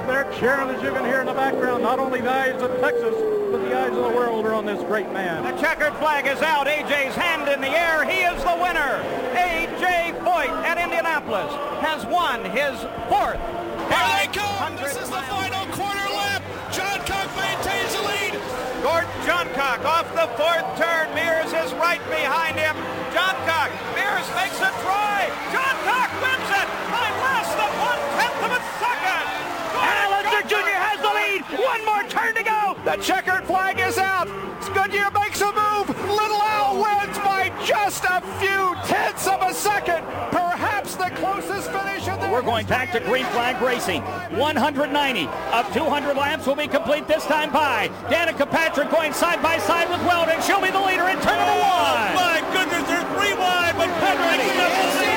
They're cheering, as you can hear in the background. Not only the eyes of Texas, but the eyes of the world are on this great man. The checkered flag is out. A.J.'s hand in the air. He is the winner. A.J. Foyt at Indianapolis has won his fourth. Here they come. This is the final quarter lap. Johncock maintains the lead. Gordon Johncock off the fourth turn. Mears is right behind him. Johncock. Mears makes a try. Johncock wins it by less than 1/10 of a second. Allender Jr. has the lead. One more turn to go. The checkered flag is out. Goodyear makes a move. Little Al wins by just a few tenths of a second. Perhaps the closest finish of the... We're going back to green flag racing. 190 of 200 laps will be complete this time by Danica Patrick going side by side with Weldon. She'll be the leader in turn number one. My goodness, they're 3 wide, but Patrick